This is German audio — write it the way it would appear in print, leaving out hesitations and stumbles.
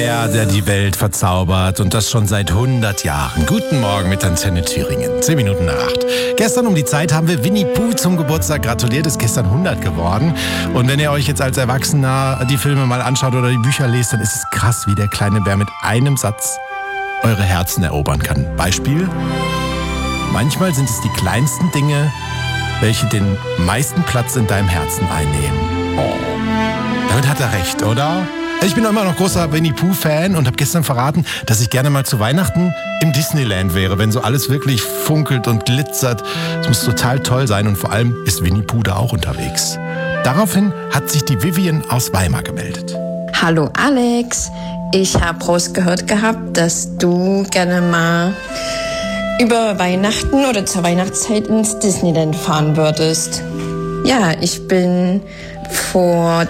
Er, der die Welt verzaubert und das schon seit 100 Jahren. Guten Morgen mit Antenne Thüringen. 10 Minuten nach 8. Gestern um die Zeit haben wir Winnie Pooh zum Geburtstag gratuliert. Ist gestern 100 geworden. Und wenn ihr euch jetzt als Erwachsener die Filme mal anschaut oder die Bücher lest, dann ist es krass, wie der kleine Bär mit einem Satz eure Herzen erobern kann. Beispiel: Manchmal sind es die kleinsten Dinge, welche den meisten Platz in deinem Herzen einnehmen. Oh. Damit hat er recht, oder? Ich bin immer noch großer Winnie-Pooh-Fan und habe gestern verraten, dass ich gerne mal zu Weihnachten im Disneyland wäre, wenn so alles wirklich funkelt und glitzert. Es muss total toll sein und vor allem ist Winnie-Pooh da auch unterwegs. Daraufhin hat sich die Vivian aus Weimar gemeldet. Hallo Alex, ich habe rausgehört gehabt, dass du gerne mal über Weihnachten oder zur Weihnachtszeit ins Disneyland fahren würdest. Ja, ich bin vor